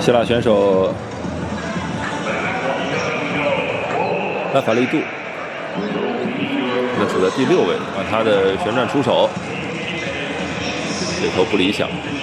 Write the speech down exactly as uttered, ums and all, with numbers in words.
希腊选手拉法利杜，那处在第六位啊，他的旋转出手这头不理想。